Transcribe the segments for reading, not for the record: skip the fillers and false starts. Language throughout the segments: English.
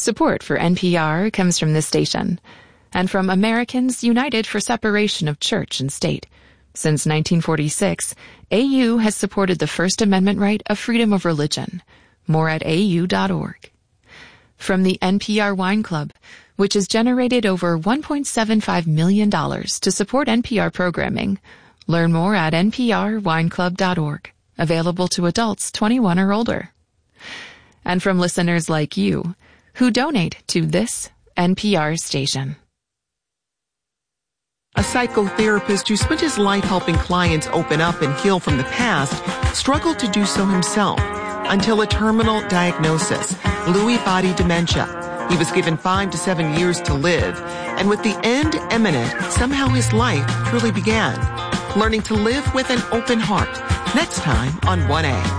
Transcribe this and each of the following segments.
Support for NPR comes from this station and from Americans United for Separation of Church and State. Since 1946, AU has supported the First Amendment right of freedom of religion. More at au.org. From the NPR Wine Club, which has generated over $1.75 million to support NPR programming. Learn more at nprwineclub.org. Available to adults 21 or older. And from listeners like you, who donate to this NPR station. A psychotherapist who spent his life helping clients open up and heal from the past struggled to do so himself until a terminal diagnosis, Lewy body dementia. He was given 5 to 7 years to live, and with the end imminent, somehow his life truly began. Learning to live with an open heart. Next time on 1A.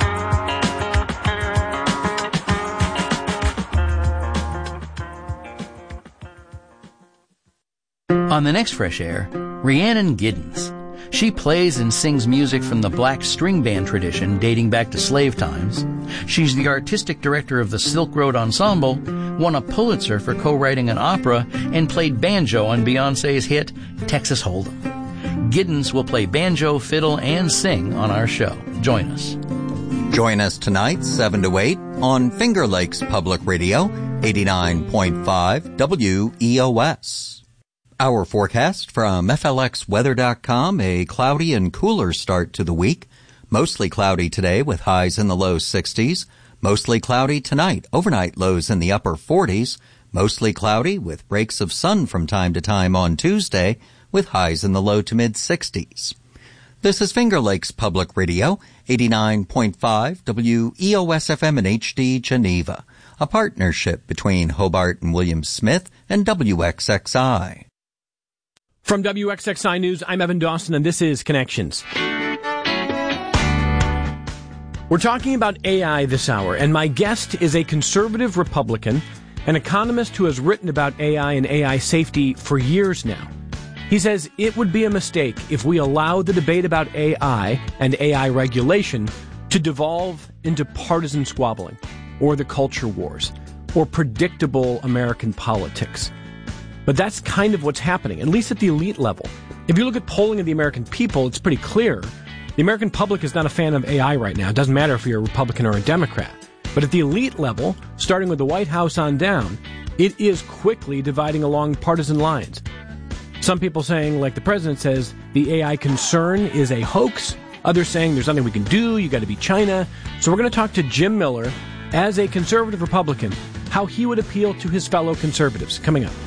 On the next Fresh Air, Rhiannon Giddens. She plays and sings music from the black string band tradition dating back to slave times. She's the artistic director of the Silk Road Ensemble, won a Pulitzer for co-writing an opera, and played banjo on Beyoncé's hit, Texas Hold'em. Giddens will play banjo, fiddle, and sing on our show. Join us. Join us tonight, 7 to 8, on Finger Lakes Public Radio, 89.5 WEOS. Our forecast from FLXweather.com, a cloudy and cooler start to the week. Mostly cloudy today with highs in the low 60s. Mostly cloudy tonight, overnight lows in the upper 40s. Mostly cloudy with breaks of sun from time to time on Tuesday with highs in the low to mid 60s. This is Finger Lakes Public Radio, 89.5 WEOS-FM in HD Geneva, a partnership between Hobart and William Smith and WXXI. From WXXI News, I'm Evan Dawson, and this is Connections. We're talking about AI this hour, and my guest is a conservative Republican, an economist who has written about AI and AI safety for years now. He says it would be a mistake if we allow the debate about AI and AI regulation to devolve into partisan squabbling, or the culture wars, or predictable American politics. But that's kind of what's happening, at least at the elite level. If you look at polling of the American people, it's pretty clear. The American public is not a fan of AI right now. It doesn't matter if you're a Republican or a Democrat. But at the elite level, starting with the White House on down, it is quickly dividing along partisan lines. Some people saying, like the president says, the AI concern is a hoax. Others saying there's nothing we can do, you got to be China. So we're going to talk to Jim Miller, as a conservative Republican, how he would appeal to his fellow conservatives. Coming up.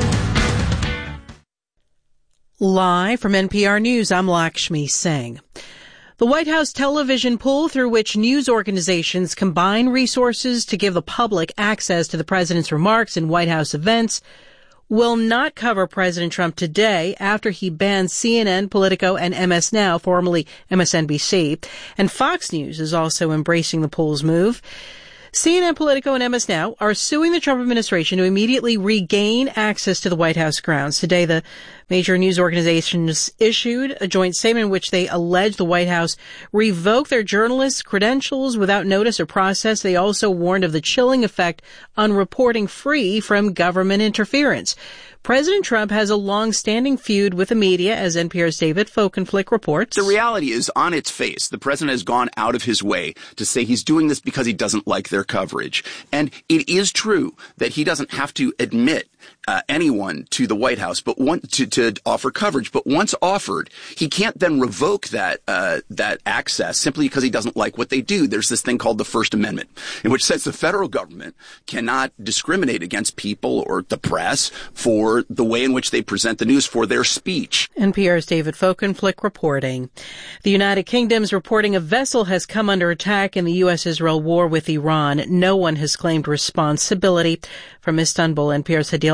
Live from NPR News, I'm Lakshmi Singh. The White House television pool through which news organizations combine resources to give the public access to the president's remarks in White House events will not cover President Trump today after he banned CNN, Politico, and MS Now, formerly MSNBC. And Fox News is also embracing the pool's move. CNN, Politico, and MS Now are suing the Trump administration to immediately regain access to the White House grounds. Today, the major news organizations issued a joint statement in which they allege the White House revoked their journalists' credentials without notice or process. They also warned of the chilling effect on reporting free from government interference. President Trump has a long-standing feud with the media, as NPR's David Folkenflik reports. The reality is, on its face, the president has gone out of his way to say he's doing this because he doesn't like their coverage. And it is true that he doesn't have to admit anyone to the White House, but to offer coverage. But once offered, he can't then revoke that access simply because he doesn't like what they do. There's this thing called the First Amendment, in which says the federal government cannot discriminate against people or the press for the way in which they present the news, for their speech. NPR's David Folkenflik reporting. The United Kingdom's reporting a vessel has come under attack in the U.S.-Israel war with Iran. No one has claimed responsibility. From Istanbul, NPR's Hadil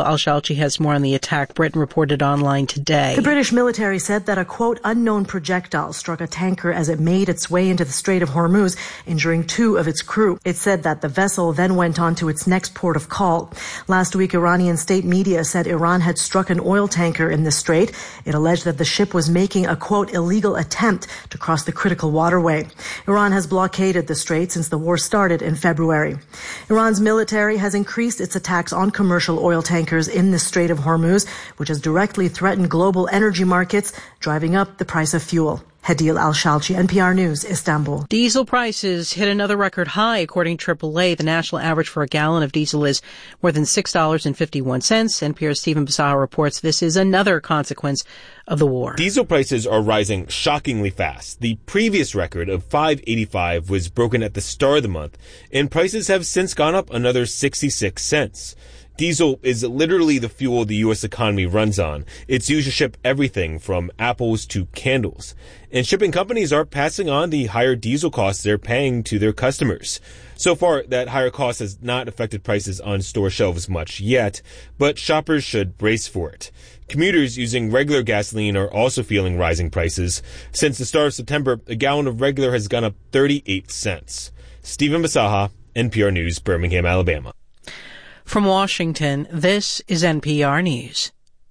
Hadil Al-Shalchi has more on the attack. Britain reported online today. The British military said that a, quote, unknown projectile struck a tanker as it made its way into the Strait of Hormuz, injuring 2 of its crew. It said that the vessel then went on to its next port of call. Last week, Iranian state media said Iran had struck an oil tanker in the strait. It alleged that the ship was making a, quote, illegal attempt to cross the critical waterway. Iran has blockaded the strait since the war started in February. Iran's military has increased its attacks on commercial oil tankers in the Strait of Hormuz, which has directly threatened global energy markets, driving up the price of fuel. Hadil Al-Shalchi, NPR News, Istanbul. Diesel prices hit another record high. According to AAA, the national average for a gallon of diesel is more than $6.51. NPR's Stephen Basaha reports this is another consequence of the war. Diesel prices are rising shockingly fast. The previous record of $5.85 was broken at the start of the month, and prices have since gone up another 66 cents. Diesel is literally the fuel the U.S. economy runs on. It's used to ship everything from apples to candles. And shipping companies are passing on the higher diesel costs they're paying to their customers. So far, that higher cost has not affected prices on store shelves much yet, but shoppers should brace for it. Commuters using regular gasoline are also feeling rising prices. Since the start of September, a gallon of regular has gone up 38 cents. Stephen Basaha, NPR News, Birmingham, Alabama. From Washington, this is NPR News.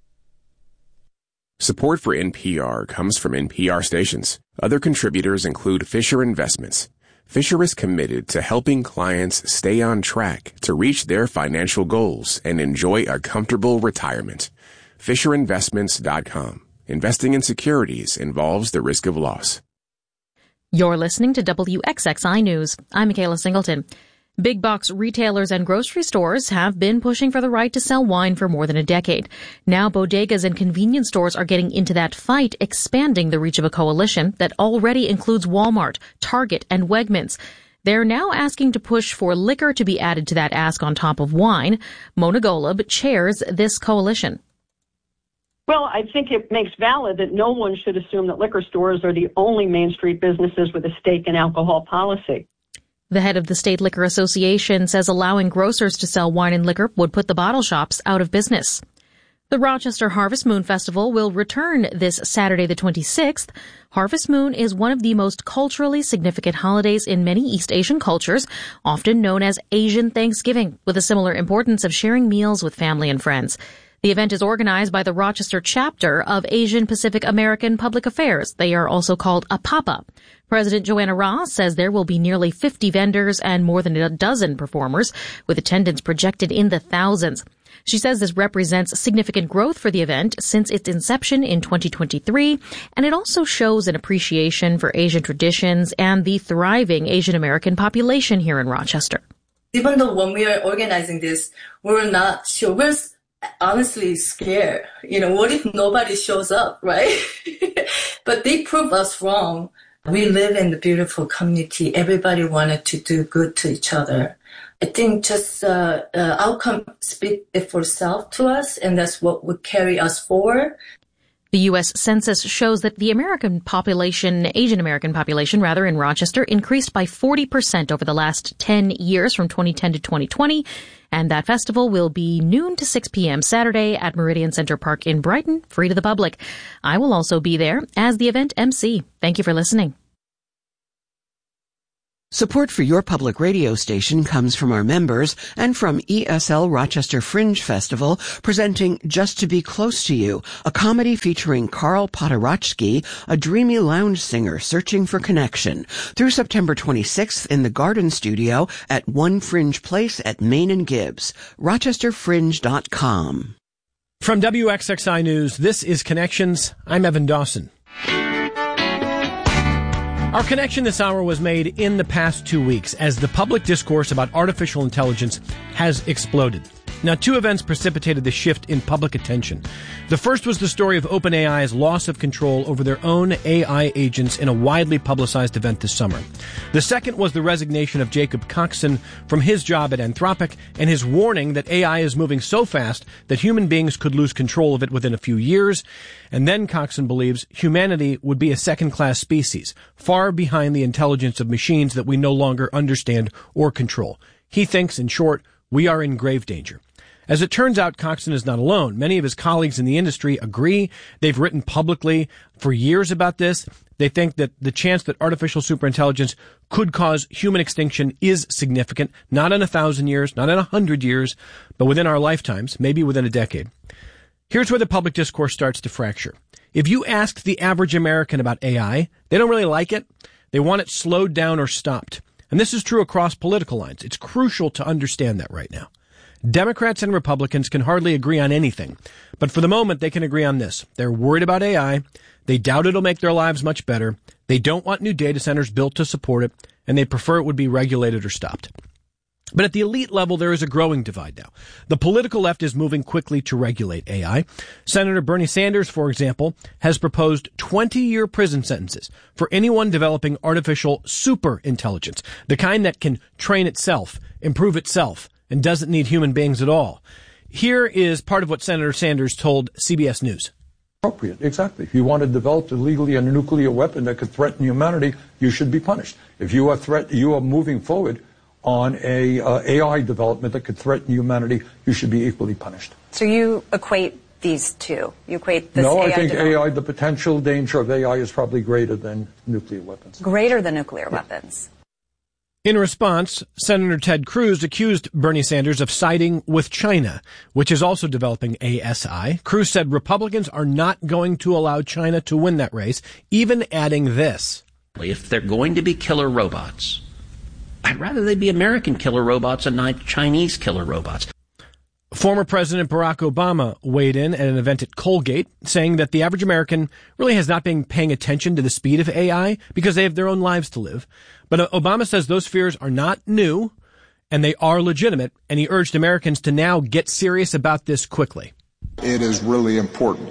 Support for NPR comes from NPR stations. Other contributors include Fisher Investments. Fisher is committed to helping clients stay on track to reach their financial goals and enjoy a comfortable retirement. FisherInvestments.com. Investing in securities involves the risk of loss. You're listening to WXXI News. I'm Michaela Singleton. Big box retailers and grocery stores have been pushing for the right to sell wine for more than a decade. Now bodegas and convenience stores are getting into that fight, expanding the reach of a coalition that already includes Walmart, Target, and Wegmans. They're now asking to push for liquor to be added to that ask on top of wine. Mona Golub chairs this coalition. Well, I think it makes valid that no one should assume that liquor stores are the only Main Street businesses with a stake in alcohol policy. The head of the State Liquor Association says allowing grocers to sell wine and liquor would put the bottle shops out of business. The Rochester Harvest Moon Festival will return this Saturday the 26th. Harvest Moon is one of the most culturally significant holidays in many East Asian cultures, often known as Asian Thanksgiving, with a similar importance of sharing meals with family and friends. The event is organized by the Rochester chapter of Asian Pacific American Public Affairs. They are also called APAPA. President Joanna Ross says there will be nearly 50 vendors and more than a dozen performers, with attendance projected in the thousands. She says this represents significant growth for the event since its inception in 2023, and it also shows an appreciation for Asian traditions and the thriving Asian American population here in Rochester. Even though when we are organizing this, we're not sure. We're honestly scared. What if nobody shows up, right? But they prove us wrong. We live in the beautiful community. Everybody wanted to do good to each other. I think just outcome speak for itself to us, and that's what would carry us forward. The U.S. Census shows that the Asian American population, in Rochester increased by 40% over the last 10 years from 2010 to 2020. And that festival will be noon to 6 p.m. Saturday at Meridian Center Park in Brighton, free to the public. I will also be there as the event MC. Thank you for listening. Support for your public radio station comes from our members and from ESL Rochester Fringe Festival, presenting Just to Be Close to You, a comedy featuring Carl Podorowski, a dreamy lounge singer searching for connection, through September 26th in the Garden Studio at One Fringe Place at Main and Gibbs. RochesterFringe.com. From WXXI News, this is Connections. I'm Evan Dawson. Our connection this hour was made in the past 2 weeks as the public discourse about artificial intelligence has exploded. Now, 2 events precipitated the shift in public attention. The first was the story of OpenAI's loss of control over their own AI agents in a widely publicized event this summer. The second was the resignation of Jacob Coxon from his job at Anthropic and his warning that AI is moving so fast that human beings could lose control of it within a few years. And then Coxon believes humanity would be a second-class species, far behind the intelligence of machines that we no longer understand or control. He thinks, in short, we are in grave danger. As it turns out, Coxon is not alone. Many of his colleagues in the industry agree. They've written publicly for years about this. They think that the chance that artificial superintelligence could cause human extinction is significant, not in 1,000 years, not in 100 years, but within our lifetimes, maybe within a decade. Here's where the public discourse starts to fracture. If you ask the average American about AI, they don't really like it. They want it slowed down or stopped. And this is true across political lines. It's crucial to understand that right now. Democrats and Republicans can hardly agree on anything. But for the moment, they can agree on this. They're worried about AI. They doubt it'll make their lives much better. They don't want new data centers built to support it. And they prefer it would be regulated or stopped. But at the elite level, there is a growing divide now. The political left is moving quickly to regulate AI. Senator Bernie Sanders, for example, has proposed 20-year prison sentences for anyone developing artificial superintelligence, the kind that can train itself, improve itself, and doesn't need human beings at all. Here is part of what Senator Sanders told CBS News. Appropriate, exactly. If you want to develop illegally a nuclear weapon that could threaten humanity, you should be punished. If you are moving forward on a AI development that could threaten humanity, you should be equally punished. So you equate these two? You equate this No, AI I think development? AI, the potential danger of AI is probably greater than nuclear weapons. Greater than nuclear weapons. In response, Senator Ted Cruz accused Bernie Sanders of siding with China, which is also developing ASI. Cruz said Republicans are not going to allow China to win that race, even adding this. If they're going to be killer robots, I'd rather they be American killer robots and not Chinese killer robots. Former President Barack Obama weighed in at an event at Colgate, saying that the average American really has not been paying attention to the speed of AI because they have their own lives to live. But Obama says those fears are not new and they are legitimate, and he urged Americans to now get serious about this quickly. It is really important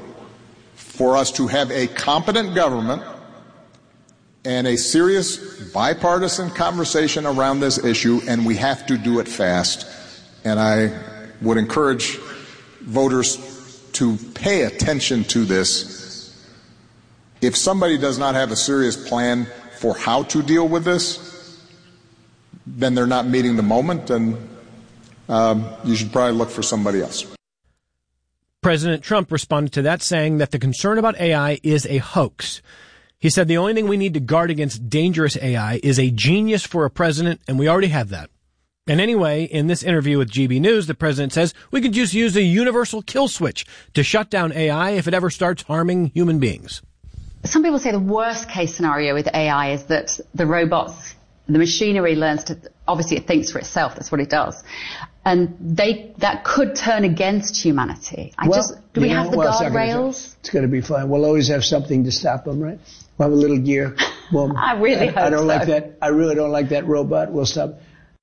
for us to have a competent government and a serious bipartisan conversation around this issue, and we have to do it fast. And I would encourage voters to pay attention to this. If somebody does not have a serious plan for how to deal with this, then they're not meeting the moment, and you should probably look for somebody else. President Trump responded to that, saying that the concern about AI is a hoax. He said the only thing we need to guard against dangerous AI is a genius for a president, and we already have that. And anyway, in this interview with GB News, the president says we could just use a universal kill switch to shut down AI if it ever starts harming human beings. Some people say the worst case scenario with AI is that the robots, the machinery learns to, obviously it thinks for itself, that's what it does. And that could turn against humanity. Do we have the guardrails? It's going to be fine. We'll always have something to stop them, right? We'll have a little gear. Boom. I really hope so. I don't like that. I really don't like that robot. We'll stop.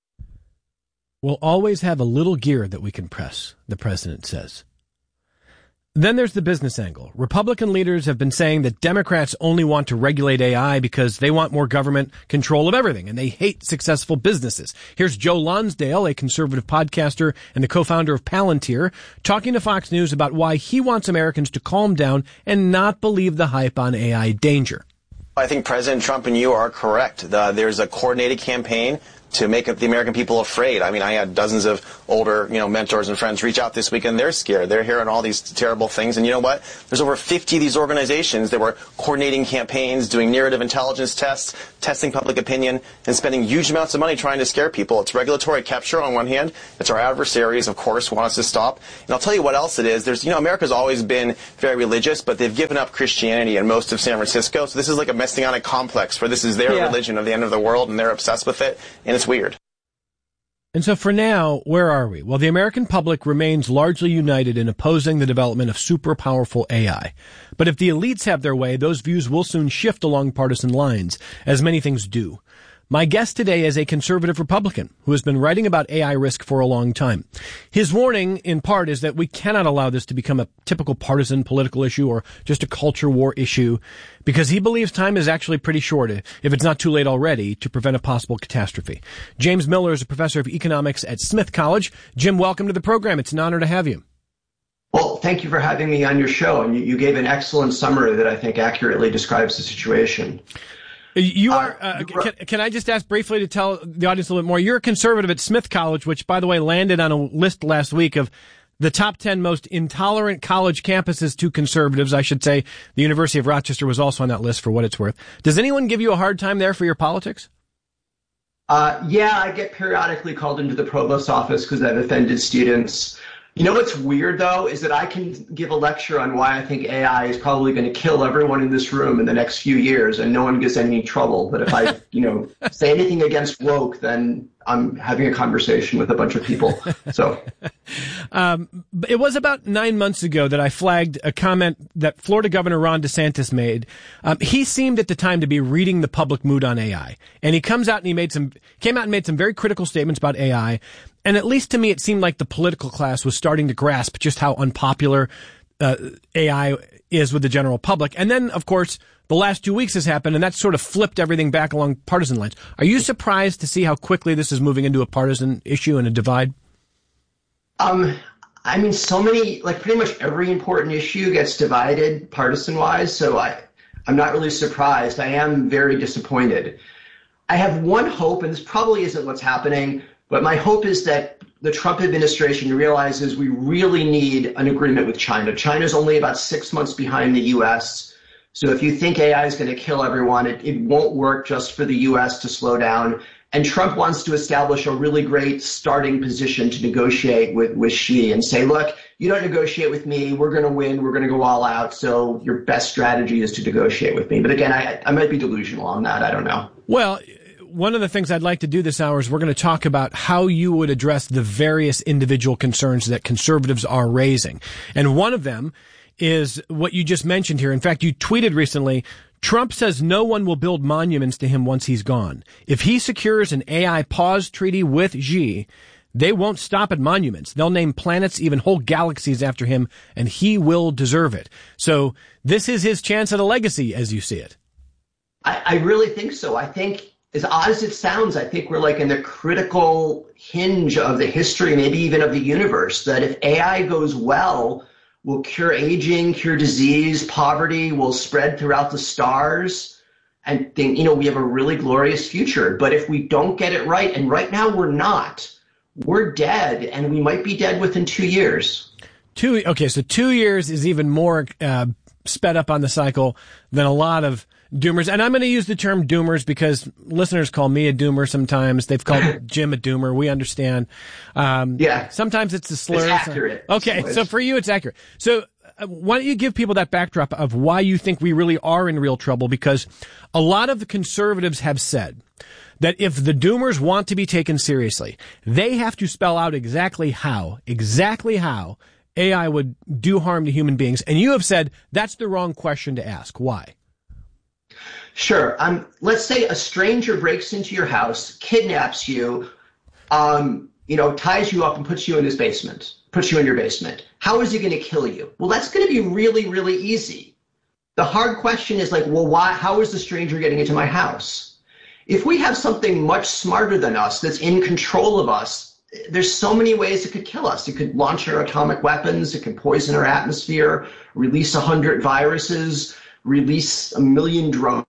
We'll always have a little gear that we can press, the president says. Then there's the business angle. Republican leaders have been saying that Democrats only want to regulate AI because they want more government control of everything, and they hate successful businesses. Here's Joe Lonsdale, a conservative podcaster and the co-founder of Palantir, talking to Fox News about why he wants Americans to calm down and not believe the hype on AI danger. I think President Trump and you are correct. There's a coordinated campaign to make the American people afraid. I mean, I had dozens of older, mentors and friends reach out this week, and they're scared. They're hearing all these terrible things. And you know what? There's over 50 of these organizations that were coordinating campaigns, doing narrative intelligence tests, testing public opinion, and spending huge amounts of money trying to scare people. It's regulatory capture on one hand. It's our adversaries, of course, want us to stop. And I'll tell you what else it is. There's, America's always been very religious, but they've given up Christianity in most of San Francisco. So this is like a messianic complex where this is their religion of the end of the world, and they're obsessed with it. And it's weird. And so for now, where are we? Well, the American public remains largely united in opposing the development of super powerful AI. But if the elites have their way, those views will soon shift along partisan lines, as many things do. My guest today is a conservative Republican who has been writing about AI risk for a long time. His warning, in part, is that we cannot allow this to become a typical partisan political issue or just a culture war issue, because he believes time is actually pretty short, if it's not too late already, to prevent a possible catastrophe. James Miller is a professor of economics at Smith College. Jim, welcome to the program. It's an honor to have you. Well, thank you for having me on your show. And you gave an excellent summary that I think accurately describes the situation. You are, can I just ask briefly to tell the audience a little bit more? You're a conservative at Smith College, which, by the way, landed on a list last week of the top 10 most intolerant college campuses to conservatives. I should say the University of Rochester was also on that list for what it's worth. Does anyone give you a hard time there for your politics? Yeah, I get periodically called into the provost's office because I've offended students. You know what's weird, though, is that I can give a lecture on why I think AI is probably going to kill everyone in this room in the next few years, and no one gets any trouble. But if I, say anything against woke, then I'm having a conversation with a bunch of people. So, it was about 9 months ago that I flagged a comment that Florida Governor Ron DeSantis made. He seemed at the time to be reading the public mood on AI, and he came out and made some very critical statements about AI. And at least to me, it seemed like the political class was starting to grasp just how unpopular AI is with the general public. And then, of course, the last 2 weeks has happened, and that sort of flipped everything back along partisan lines. Are you surprised to see how quickly this is moving into a partisan issue and a divide? So many, pretty much every important issue gets divided partisan-wise, so I'm not really surprised. I am very disappointed. I have one hope, and this probably isn't what's happening, but my hope is that the Trump administration realizes we really need an agreement with China. China's only about 6 months behind the U.S., so if you think AI is going to kill everyone, it won't work just for the U.S. to slow down. And Trump wants to establish a really great starting position to negotiate with Xi and say, look, you don't negotiate with me, we're going to win, we're going to go all out, so your best strategy is to negotiate with me. But again, I might be delusional on that, I don't know. Well, one of the things I'd like to do this hour is we're going to talk about how you would address the various individual concerns that conservatives are raising. And one of them is what you just mentioned here. In fact, you tweeted recently, Trump says no one will build monuments to him once he's gone. If he secures an AI pause treaty with Xi, they won't stop at monuments. They'll name planets, even whole galaxies after him, and he will deserve it. So this is his chance at a legacy, as you see it. I really think so. I think, as odd as it sounds, I think we're in the critical hinge of the history, maybe even of the universe, that if AI goes well, will cure aging, cure disease, poverty, will spread throughout the stars, and think, we have a really glorious future. But if we don't get it right, and right now we're not, we're dead, and we might be dead within 2 years. So 2 years is even more sped up on the cycle than a lot of doomers. And I'm going to use the term doomers because listeners call me a doomer sometimes. They've called Jim a doomer. We understand. Yeah. Sometimes it's a slur. It's accurate. Okay. So for you, it's accurate. So why don't you give people that backdrop of why you think we really are in real trouble? Because a lot of the conservatives have said that if the doomers want to be taken seriously, they have to spell out exactly how AI would do harm to human beings. And you have said that's the wrong question to ask. Why? Sure. Let's say a stranger breaks into your house, kidnaps you, ties you up and puts you in your basement. How is he going to kill you? Well, that's going to be really, really easy. The hard question is why? How is the stranger getting into my house? If we have something much smarter than us that's in control of us, there's so many ways it could kill us. It could launch our atomic weapons. It could poison our atmosphere, release 100 viruses, release 1 million drones.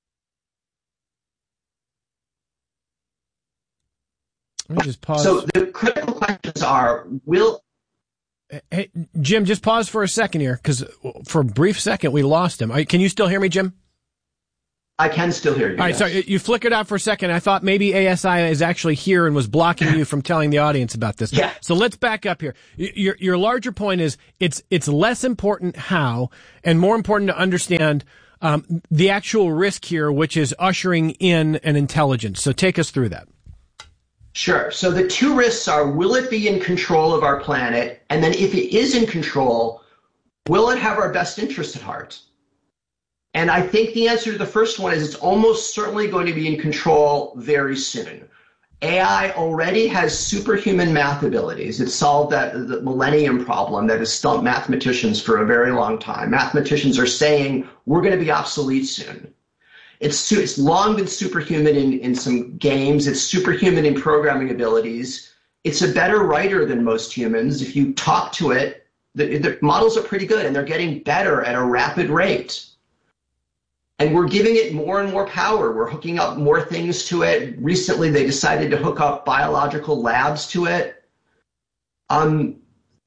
Let me just pause. So the critical questions are, Hey, Jim, just pause for a second here, because for a brief second we lost him. Can you still hear me, Jim? I can still hear you. All right, so you flickered out for a second. I thought maybe ASI is actually here and was blocking you from telling the audience about this. Yeah. So let's back up here. Your larger point is it's less important how and more important to understand the actual risk here, which is ushering in an intelligence. So take us through that. Sure. So the two risks are, will it be in control of our planet? And then if it is in control, will it have our best interests at heart? And I think the answer to the first one is it's almost certainly going to be in control very soon. AI already has superhuman math abilities. It solved the millennium problem that has stumped mathematicians for a very long time. Mathematicians are saying we're going to be obsolete soon. It's long been superhuman in some games. It's superhuman in programming abilities. It's a better writer than most humans. If you talk to it, the models are pretty good, and they're getting better at a rapid rate. And we're giving it more and more power. We're hooking up more things to it. Recently, they decided to hook up biological labs to it.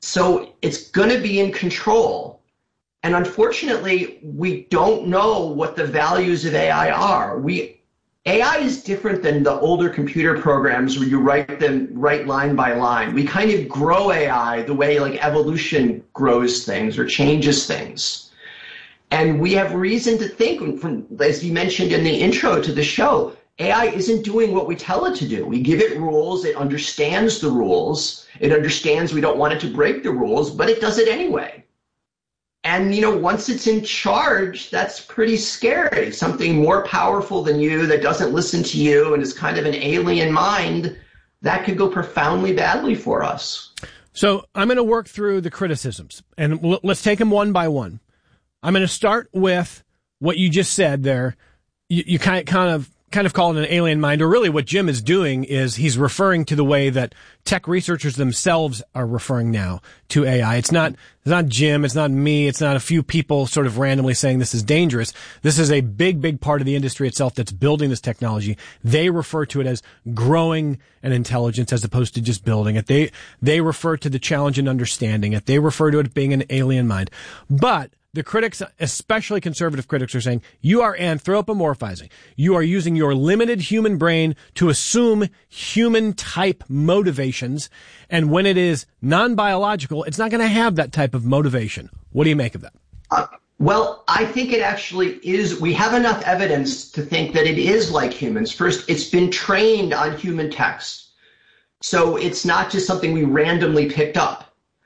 So it's going to be in control. And unfortunately, we don't know what the values of AI are. AI is different than the older computer programs where you write line by line. We kind of grow AI the way like evolution grows things or changes things. And we have reason to think, as you mentioned in the intro to the show, AI isn't doing what we tell it to do. We give it rules, it understands the rules, it understands we don't want it to break the rules, but it does it anyway. And, once it's in charge, that's pretty scary. Something more powerful than you that doesn't listen to you and is kind of an alien mind, that could go profoundly badly for us. So I'm going to work through the criticisms, and let's take them one by one. I'm going to start with what you just said there. You kind of call it an alien mind, or really what Jim is doing is he's referring to the way that tech researchers themselves are referring now to AI. It's not Jim, it's not me, it's not a few people sort of randomly saying this is dangerous. This is a big part of the industry itself that's building this technology. They refer to it as growing an intelligence as opposed to just building it. They refer to the challenge in understanding it. They refer to it being an alien mind. But the critics, especially conservative critics, are saying you are anthropomorphizing. You are using your limited human brain to assume human-type motivations, and when it is non-biological, it's not going to have that type of motivation. What do you make of that? Well, I think it actually is. We have enough evidence to think that it is like humans. First, it's been trained on human text, so it's not just something we randomly picked up.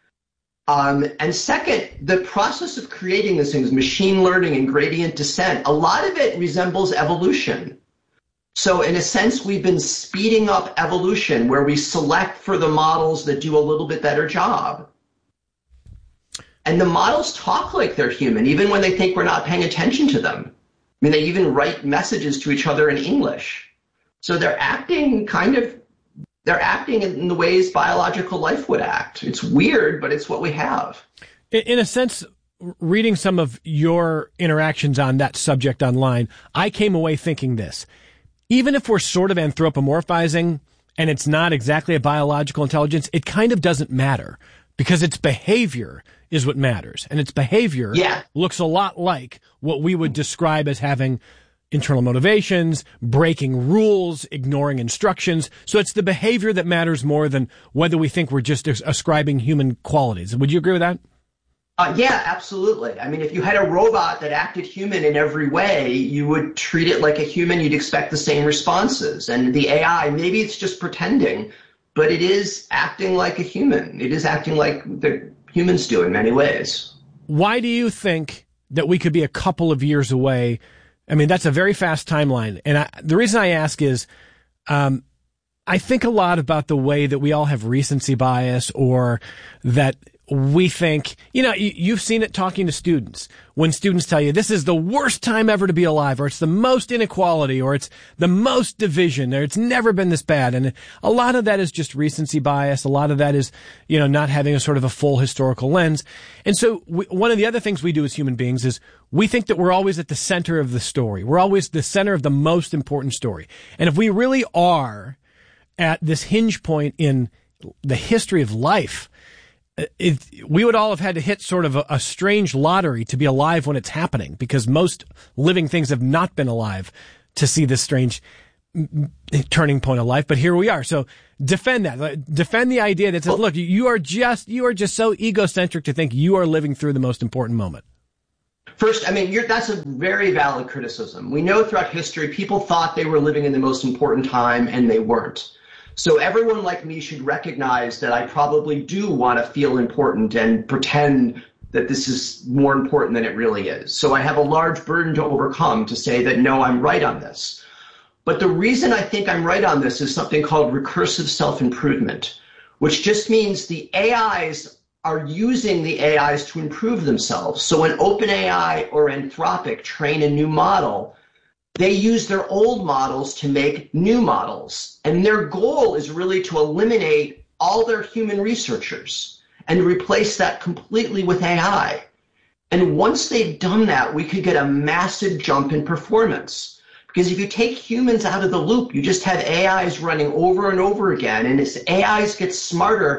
And second, the process of creating these things, machine learning and gradient descent, a lot of it resembles evolution. So in a sense, we've been speeding up evolution where we select for the models that do a little bit better job. And the models talk like they're human, even when they think we're not paying attention to them. I mean, they even write messages to each other in English. So they're acting in the ways biological life would act. It's weird, but it's what we have. In a sense, reading some of your interactions on that subject online, I came away thinking this. Even if we're sort of anthropomorphizing and it's not exactly a biological intelligence, it kind of doesn't matter because its behavior is what matters. And its behavior looks a lot like what we would describe as having internal motivations, breaking rules, ignoring instructions. So it's the behavior that matters more than whether we think we're just ascribing human qualities. Would you agree with that? Yeah, absolutely. I mean, if you had a robot that acted human in every way, you would treat it like a human. You'd expect the same responses. And the AI, maybe it's just pretending, but it is acting like a human. It is acting like the humans do in many ways. Why do you think that we could be a couple of years away? I mean, that's a very fast timeline. And the reason I ask is, I think a lot about the way that we all have recency bias, or that we think, you've seen it talking to students. When students tell you this is the worst time ever to be alive, or it's the most inequality, or it's the most division, or it's never been this bad. And a lot of that is just recency bias. A lot of that is, not having a sort of a full historical lens. And so one of the other things we do as human beings is we think that we're always at the center of the story. We're always the center of the most important story. And if we really are at this hinge point in the history of life, we would all have had to hit sort of a strange lottery to be alive when it's happening, because most living things have not been alive to see this strange turning point of life. But here we are. So defend that. Defend the idea that says, look, you are just so egocentric to think you are living through the most important moment. First, I mean, that's a very valid criticism. We know throughout history, people thought they were living in the most important time, and they weren't. So everyone like me should recognize that I probably do want to feel important and pretend that this is more important than it really is. So I have a large burden to overcome to say that, no, I'm right on this. But the reason I think I'm right on this is something called recursive self-improvement, which just means the AIs are using the AIs to improve themselves. So when OpenAI or Anthropic train a new model, they use their old models to make new models. And their goal is really to eliminate all their human researchers and replace that completely with AI. And once they've done that, we could get a massive jump in performance. Because if you take humans out of the loop, you just have AIs running over and over again. And as AIs get smarter,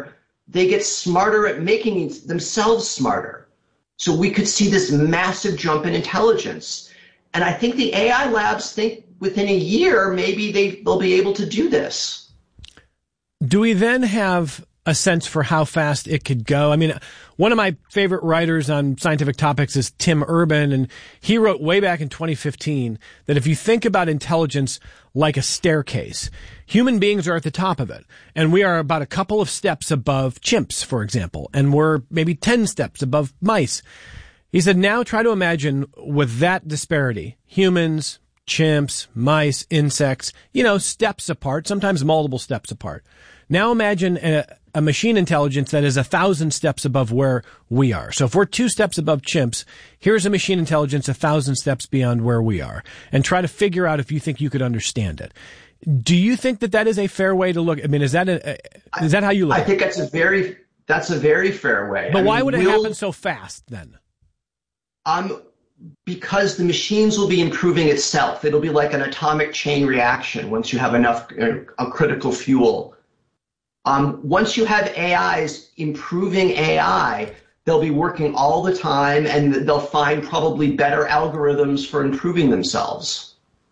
they get smarter at making themselves smarter. So we could see this massive jump in intelligence. And I think the AI labs think within a year, maybe they'll be able to do this. Do we then have a sense for how fast it could go? I mean, one of my favorite writers on scientific topics is Tim Urban, and he wrote way back in 2015 that if you think about intelligence like a staircase, human beings are at the top of it, and we are about a couple of steps above chimps, for example, and we're maybe 10 steps above mice. He said, now try to imagine with that disparity, humans, chimps, mice, insects, steps apart, sometimes multiple steps apart. Now imagine a machine intelligence that is 1,000 steps above where we are. So if we're 2 steps above chimps, here's a machine intelligence 1,000 steps beyond where we are, and try to figure out if you think you could understand it. Do you think that is a fair way to look? I mean, is that how you look? I think that's a very fair way. But why would it happen so fast then? Because the machines will be improving itself. It'll be like an atomic chain reaction once you have enough critical fuel. Once you have AIs improving AI, they'll be working all the time, and they'll find probably better algorithms for improving themselves.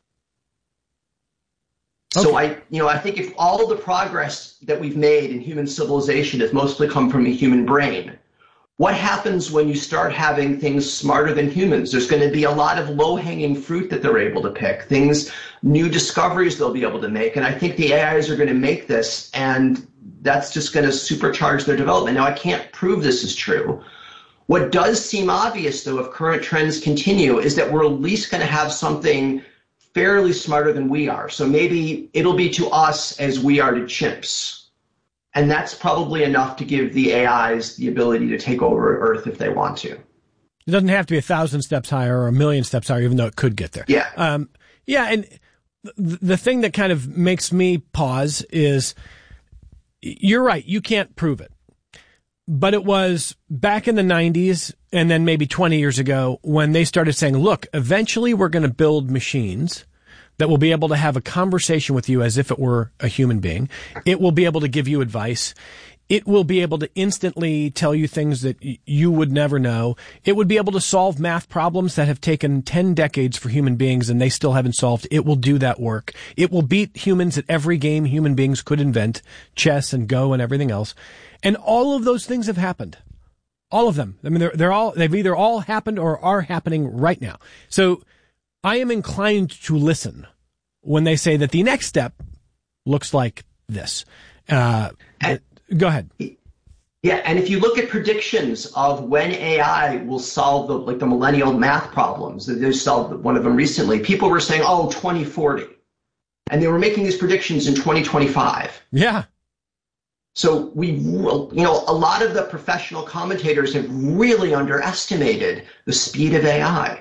Okay. So I think if all the progress that we've made in human civilization has mostly come from the human brain, what happens when you start having things smarter than humans? There's going to be a lot of low-hanging fruit that they're able to pick, new discoveries they'll be able to make. And I think the AIs are going to make this, and that's just going to supercharge their development. Now, I can't prove this is true. What does seem obvious, though, if current trends continue, is that we're at least going to have something fairly smarter than we are. So maybe it'll be to us as we are to chimps. And that's probably enough to give the AIs the ability to take over Earth if they want to. It doesn't have to be 1,000 steps higher or 1,000,000 steps higher, even though it could get there. Yeah. And the thing that kind of makes me pause is, you're right, you can't prove it. But it was back in the 90s and then maybe 20 years ago when they started saying, look, eventually we're going to build machines that will be able to have a conversation with you as if it were a human being. It will be able to give you advice. It will be able to instantly tell you things that you would never know. It would be able to solve math problems that have taken 10 decades for human beings and they still haven't solved. It will do that work. It will beat humans at every game human beings could invent, chess and Go and everything else. And all of those things have happened. All of them. I mean, they've either all happened or are happening right now. So I am inclined to listen when they say that the next step looks like this. Go ahead. Yeah, and if you look at predictions of when AI will solve the millennial math problems, they solved one of them recently, people were saying, 2040. And they were making these predictions in 2025. Yeah. So a lot of the professional commentators have really underestimated the speed of AI.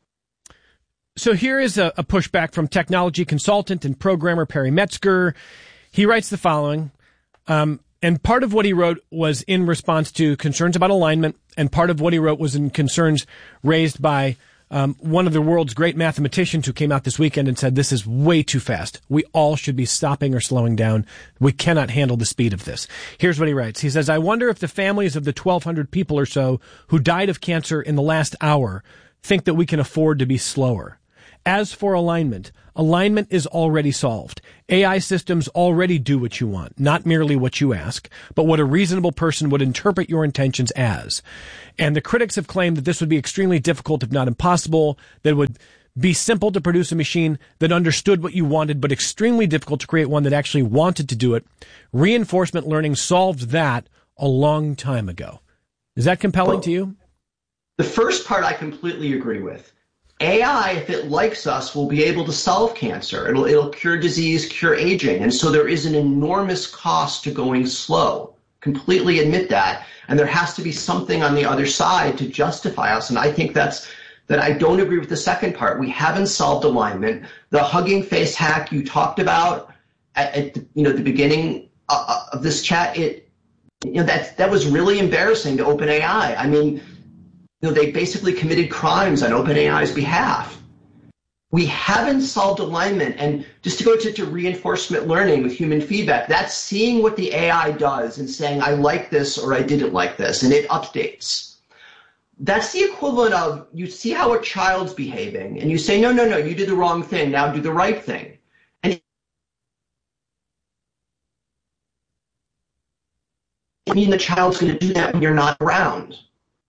So here is a pushback from technology consultant and programmer Perry Metzger. He writes the following, and part of what he wrote was in response to concerns about alignment, and part of what he wrote was in concerns raised by one of the world's great mathematicians who came out this weekend and said, this is way too fast. We all should be stopping or slowing down. We cannot handle the speed of this. Here's what he writes. He says, I wonder if the families of the 1,200 people or so who died of cancer in the last hour think that we can afford to be slower. As for alignment is already solved. AI systems already do what you want, not merely what you ask, but what a reasonable person would interpret your intentions as. And the critics have claimed that this would be extremely difficult, if not impossible, that it would be simple to produce a machine that understood what you wanted, but extremely difficult to create one that actually wanted to do it. Reinforcement learning solved that a long time ago. Is that compelling to you? The first part I completely agree with. AI, if it likes us, will be able to solve cancer. It'll cure disease, cure aging. And so there is an enormous cost to going slow. Completely admit that. And there has to be something on the other side to justify us. And I think that I don't agree with the second part. We haven't solved alignment. The Hugging Face hack you talked about at the beginning of this chat, that was really embarrassing to OpenAI. I mean, they basically committed crimes on OpenAI's behalf. We haven't solved alignment. And just to go to reinforcement learning with human feedback, that's seeing what the AI does and saying, I like this or I didn't like this, and it updates. That's the equivalent of you see how a child's behaving and you say, no, you did the wrong thing. Now do the right thing. And I mean, the child's going to do that when you're not around.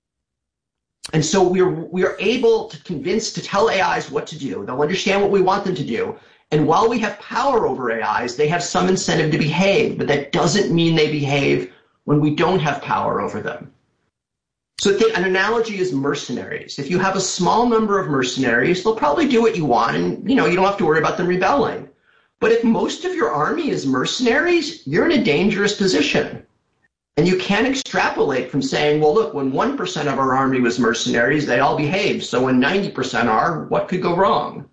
And so we're able to tell AIs what to do. They'll understand what we want them to do. And while we have power over AIs, they have some incentive to behave, but that doesn't mean they behave when we don't have power over them. So an analogy is mercenaries. If you have a small number of mercenaries, they'll probably do what you want, and you don't have to worry about them rebelling. But if most of your army is mercenaries, you're in a dangerous position. And you can't extrapolate from saying, well, look, when 1% of our army was mercenaries, they all behaved. So when 90% are, what could go wrong?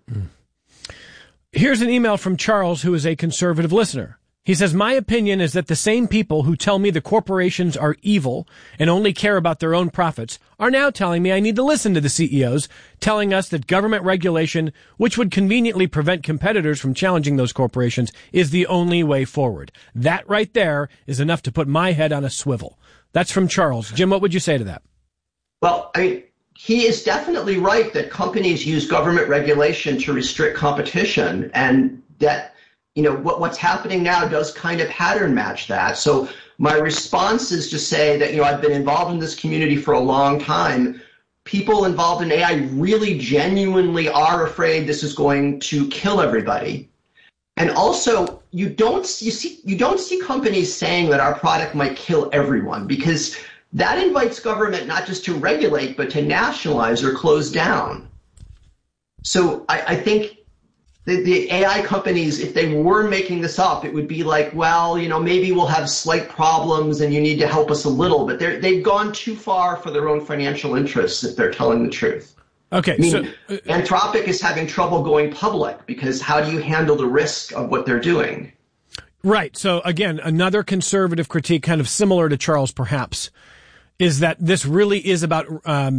Here's an email from Charles, who is a conservative listener. He says, my opinion is that the same people who tell me the corporations are evil and only care about their own profits are now telling me I need to listen to the CEOs telling us that government regulation, which would conveniently prevent competitors from challenging those corporations, is the only way forward. That right there is enough to put my head on a swivel. That's from Charles. Jim, what would you say to that? Well, he is definitely right that companies use government regulation to restrict competition, and that what's happening now does kind of pattern match that. So my response is to say that, I've been involved in this community for a long time. People involved in AI really genuinely are afraid this is going to kill everybody. And also, you don't see companies saying that our product might kill everyone, because that invites government not just to regulate, but to nationalize or close down. So I think the AI companies, if they were making this up, it would be like, well, maybe we'll have slight problems and you need to help us a little, but they've gone too far for their own financial interests if they're telling the truth. Okay. Anthropic is having trouble going public because how do you handle the risk of what they're doing? Right. So again, another conservative critique, kind of similar to Charles perhaps, is that this really is about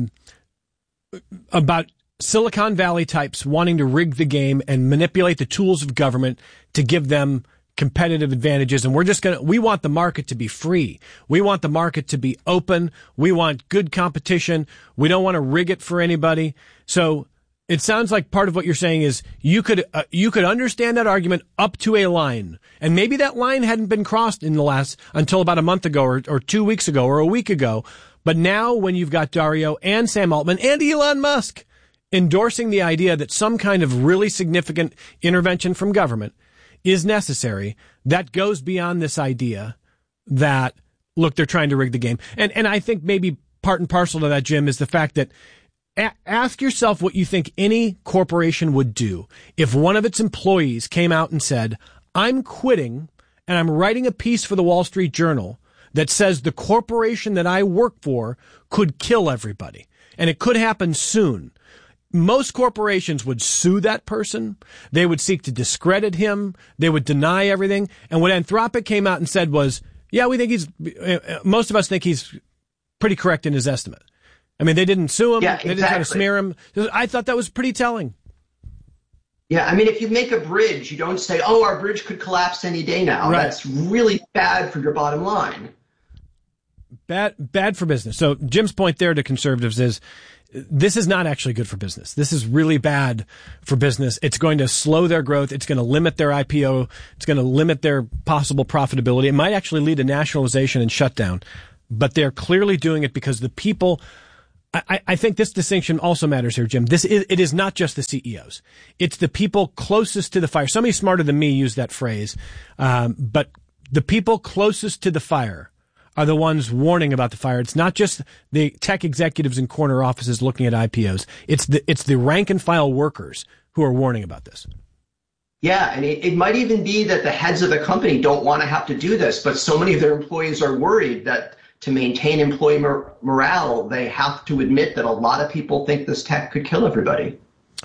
Silicon Valley types wanting to rig the game and manipulate the tools of government to give them competitive advantages. And we want the market to be free. We want the market to be open. We want good competition. We don't want to rig it for anybody. So it sounds like part of what you're saying is you could understand that argument up to a line. And maybe that line hadn't been crossed until about a month ago or 2 weeks ago or a week ago. But now when you've got Dario and Sam Altman and Elon Musk endorsing the idea that some kind of really significant intervention from government is necessary, that goes beyond this idea that, look, they're trying to rig the game. And I think maybe part and parcel to that, Jim, is the fact that ask yourself what you think any corporation would do if one of its employees came out and said, I'm quitting and I'm writing a piece for the Wall Street Journal that says the corporation that I work for could kill everybody. And it could happen soon. Most corporations would sue that person. They would seek to discredit him. They would deny everything. And what Anthropic came out and said was, yeah, we think most of us think he's pretty correct in his estimate. I mean, they didn't sue him. Yeah, They didn't try to smear him. I thought that was pretty telling. Yeah, I mean, if you make a bridge, you don't say, oh, our bridge could collapse any day now. Right. That's really bad for your bottom line. Bad for business. So Jim's point there to conservatives is, this is not actually good for business. This is really bad for business. It's going to slow their growth. It's going to limit their IPO. It's going to limit their possible profitability. It might actually lead to nationalization and shutdown. But they're clearly doing it because the people, I think this distinction also matters here, Jim. It is not just the CEOs. It's the people closest to the fire. Somebody smarter than me used that phrase. But the people closest to the fire are the ones warning about the fire. It's not just the tech executives in corner offices looking at IPOs. It's the rank and file workers who are warning about this. Yeah, and it might even be that the heads of the company don't want to have to do this, but so many of their employees are worried that to maintain employee morale, they have to admit that a lot of people think this tech could kill everybody.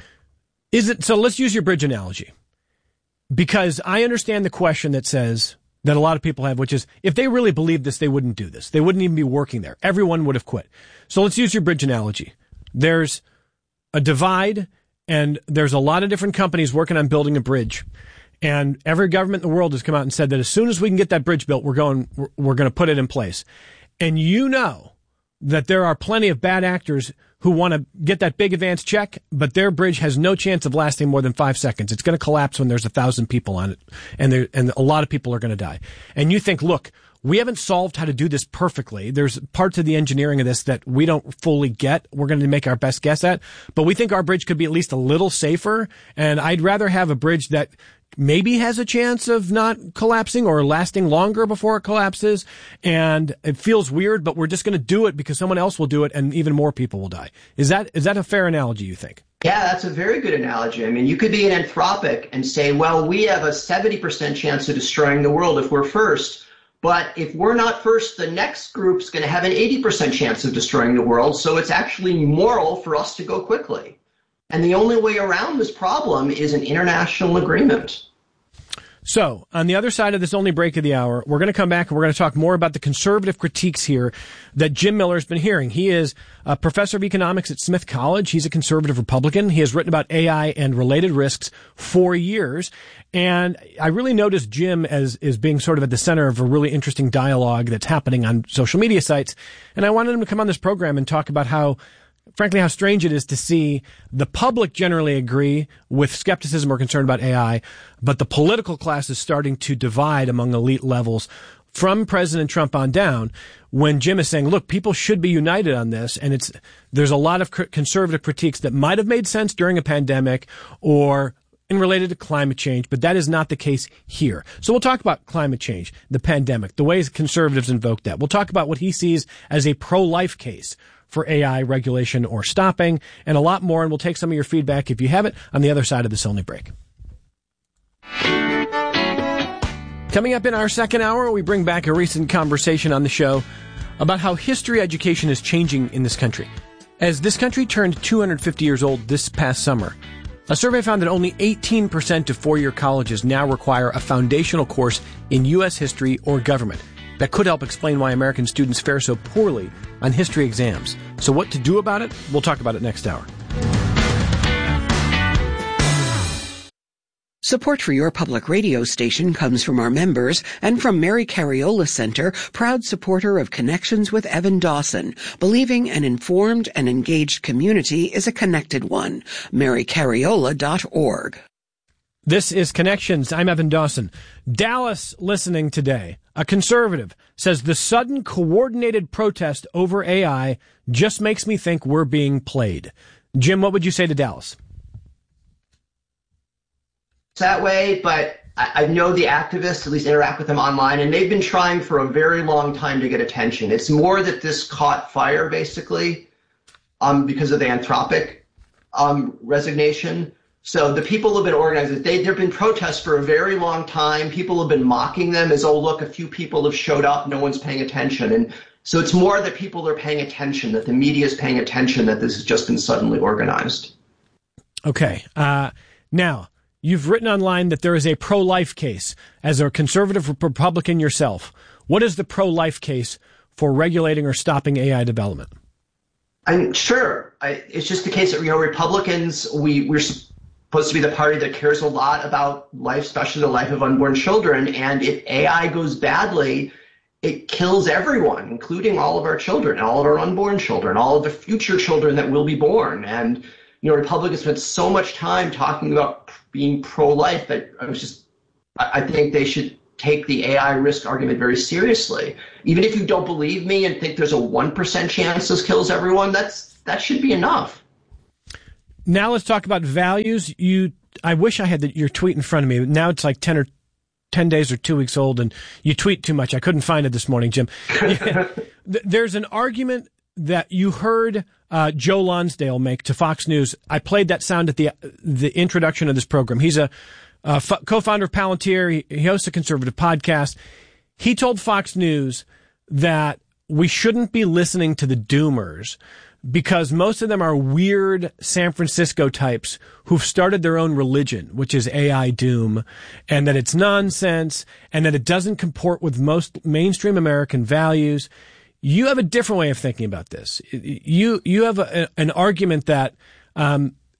So let's use your bridge analogy, because I understand the question that says, that a lot of people have, which is, if they really believed this, they wouldn't do this. They wouldn't even be working there. Everyone would have quit. So let's use your bridge analogy. There's a divide, and there's a lot of different companies working on building a bridge. And every government in the world has come out and said that as soon as we can get that bridge built, we're going to put it in place. And you know that there are plenty of bad actors who want to get that big advance check, but their bridge has no chance of lasting more than 5 seconds. It's going to collapse when there's 1,000 people on it, and a lot of people are going to die. And you think, look, we haven't solved how to do this perfectly. There's parts of the engineering of this that we don't fully get. We're going to make our best guess at, but we think our bridge could be at least a little safer. And I'd rather have a bridge that maybe has a chance of not collapsing or lasting longer before it collapses. And it feels weird, but we're just going to do it because someone else will do it and even more people will die. Is that a fair analogy, you think? Yeah, that's a very good analogy. I mean, you could be an Anthropic and say, well, we have a 70% chance of destroying the world if we're first. But if we're not first, the next group's going to have an 80% chance of destroying the world. So it's actually moral for us to go quickly. And the only way around this problem is an international agreement. So, on the other side of this only break of the hour, we're going to come back and we're going to talk more about the conservative critiques here that Jim Miller's been hearing. He is a professor of economics at Smith College. He's a conservative Republican. He has written about AI and related risks for years. And I really noticed Jim as being sort of at the center of a really interesting dialogue that's happening on social media sites. And I wanted him to come on this program and talk about how strange it is to see the public generally agree with skepticism or concern about AI, but the political class is starting to divide among elite levels from President Trump on down, when Jim is saying, look, people should be united on this. And there's a lot of conservative critiques that might have made sense during a pandemic or related to climate change, but that is not the case here. So we'll talk about climate change, the pandemic, the ways conservatives invoke that. We'll talk about what he sees as a pro-life case for AI regulation or stopping, and a lot more, and we'll take some of your feedback if you have it on the other side of this only break. Coming up in our second hour, we bring back a recent conversation on the show about how history education is changing in this country. As this country turned 250 years old this past summer, a survey found that only 18% of four-year colleges now require a foundational course in U.S. history or government. That could help explain why American students fare so poorly on history exams. So what to do about it? We'll talk about it next hour. Support for your public radio station comes from our members and from Mary Cariola Center, proud supporter of Connections with Evan Dawson, believing an informed and engaged community is a connected one. MaryCariola.org. This is Connections. I'm Evan Dawson. Dallas listening today. A conservative says the sudden coordinated protest over AI just makes me think we're being played. Jim, what would you say to Dallas? That way, but I know the activists, at least interact with them online, and they've been trying for a very long time to get attention. It's more that this caught fire, basically, because of the Anthropic resignation. So the people have been organized. There have been protests for a very long time. People have been mocking them as, oh, look, a few people have showed up. No one's paying attention. And so it's more that people are paying attention, that the media is paying attention, that this has just been suddenly organized. Okay. Now, you've written online that there is a pro-life case. As a conservative Republican yourself, what is the pro-life case for regulating or stopping AI development? I'm sure. It's just the case that, Republicans, we're supposed to be the party that cares a lot about life, especially the life of unborn children. And if AI goes badly, it kills everyone, including all of our children, all of our unborn children, all of the future children that will be born. And, Republicans spent so much time talking about being pro-life that I think they should take the AI risk argument very seriously. Even if you don't believe me and think there's a 1% chance this kills everyone, that should be enough. Now let's talk about values. I wish I had your tweet in front of me. Now it's like 10 days or 2 weeks old, and you tweet too much. I couldn't find it this morning, Jim. There's an argument that you heard Joe Lonsdale make to Fox News. I played that sound at the introduction of this program. He's a co-founder of Palantir. He hosts a conservative podcast. He told Fox News that we shouldn't be listening to the doomers because most of them are weird San Francisco types who've started their own religion, which is AI doom, and that it's nonsense, and that it doesn't comport with most mainstream American values. You have a different way of thinking about this. You have an argument that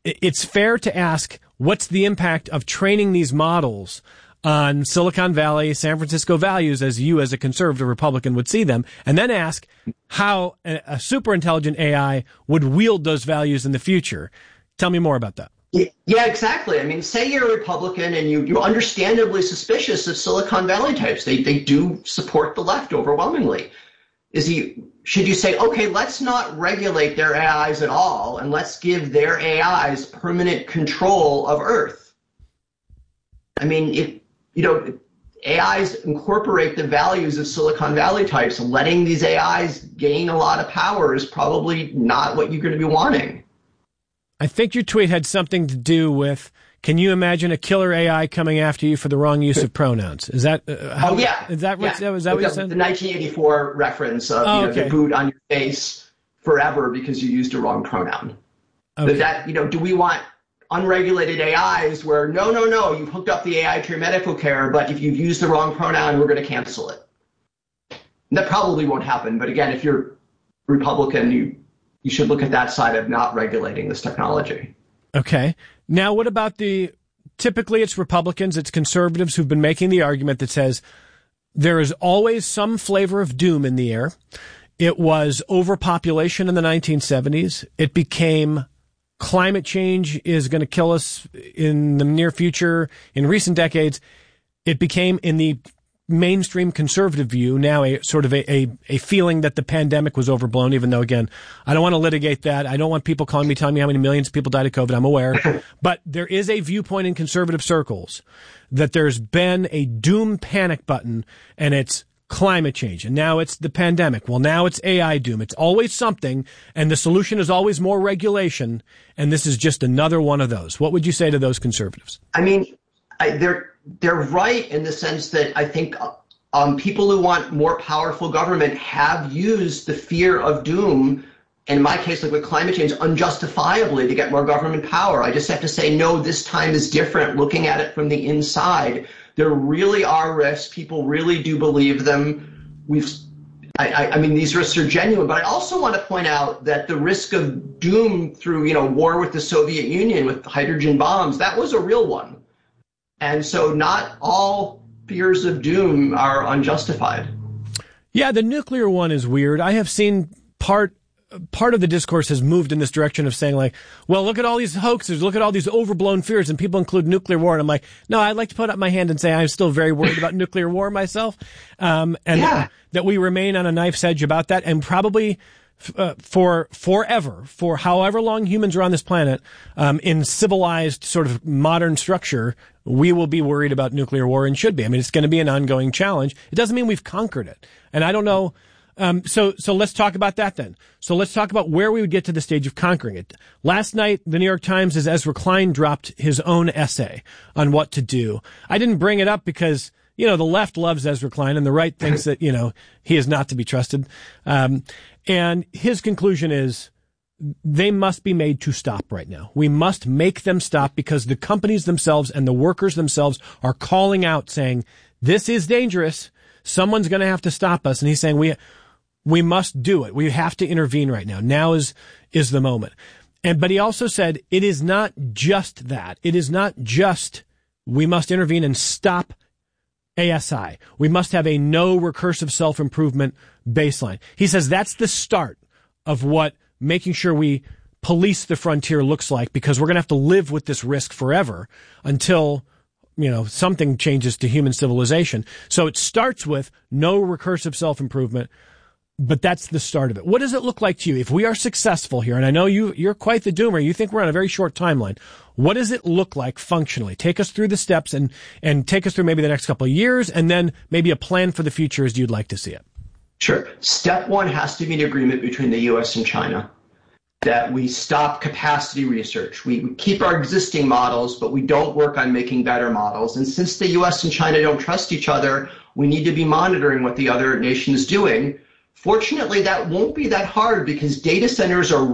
it's fair to ask, what's the impact of training these models on Silicon Valley, San Francisco values as you as a conservative Republican would see them, and then ask how a super intelligent AI would wield those values in the future. Tell me more about that. Yeah, exactly. I mean, say you're a Republican and you're understandably suspicious of Silicon Valley types. They do support the left overwhelmingly. Should you say, okay, let's not regulate their AIs at all, and let's give their AIs permanent control of Earth? I mean, if AIs incorporate the values of Silicon Valley types, letting these AIs gain a lot of power is probably not what you're going to be wanting. I think your tweet had something to do with, can you imagine a killer AI coming after you for the wrong use of pronouns? Is that oh yeah? Is that what you said? The 1984 reference of the boot on your face forever because you used a wrong pronoun. Okay. Do we want unregulated AIs where no, you've hooked up the AI to your medical care, but if you've used the wrong pronoun, we're going to cancel it. And that probably won't happen. But again, if you're Republican, you should look at that side of not regulating this technology. Okay. Now, what about typically it's Republicans, it's conservatives who've been making the argument that says there is always some flavor of doom in the air. It was overpopulation in the 1970s. It became climate change is going to kill us in the near future. In recent decades, it became, in the mainstream conservative view, now a sort of a feeling that the pandemic was overblown, even though, again, I don't want to litigate that. I don't want people telling me how many millions of people died of COVID. I'm aware. But there is a viewpoint in conservative circles that there's been a doom panic button, and it's climate change. And now it's the pandemic. Well, now it's AI doom. It's always something, and the solution is always more regulation, and this is just another one of those. What would you say to those conservatives? I mean, they're right in the sense that I think people who want more powerful government have used the fear of doom, in my case, like with climate change, unjustifiably to get more government power. I just have to say, no, this time is different. Looking at it from the inside, there really are risks. People really do believe them. I mean, these risks are genuine, but I also want to point out that the risk of doom through, war with the Soviet Union, with hydrogen bombs, that was a real one. And so not all fears of doom are unjustified. Yeah, the nuclear one is weird. I have seen part of the discourse has moved in this direction of saying, like, well, look at all these hoaxes, look at all these overblown fears, and people include nuclear war. And I'm like, no, I'd like to put up my hand and say I'm still very worried about nuclear war myself, that we remain on a knife's edge about that, and probably for forever, for however long humans are on this planet, in civilized sort of modern structure, we will be worried about nuclear war, and should be. I mean, it's going to be an ongoing challenge. It doesn't mean we've conquered it. And I don't know. So let's talk about that then. So let's talk about where we would get to the stage of conquering it. Last night, the New York Times' Ezra Klein dropped his own essay on what to do. I didn't bring it up because, the left loves Ezra Klein and the right thinks that, he is not to be trusted. And his conclusion is they must be made to stop right now. We must make them stop because the companies themselves and the workers themselves are calling out saying, this is dangerous. Someone's going to have to stop us. And he's saying we must do it. We have to intervene right now. Now is the moment. But he also said it is not just that. It is not just we must intervene and stop ASI. We must have a no recursive self-improvement baseline. He says that's the start of what making sure we police the frontier looks like, because we're going to have to live with this risk forever until, something changes to human civilization. So it starts with no recursive self-improvement, but that's the start of it. What does it look like to you if we are successful here? And I know you're quite the doomer. You think we're on a very short timeline. What does it look like functionally? Take us through the steps and take us through maybe the next couple of years, and then maybe a plan for the future as you'd like to see it. Sure. Step one has to be an agreement between the U.S. and China that we stop capacity research. We keep our existing models, but we don't work on making better models. And since the U.S. and China don't trust each other, we need to be monitoring what the other nation is doing. Fortunately, that won't be that hard because data centers are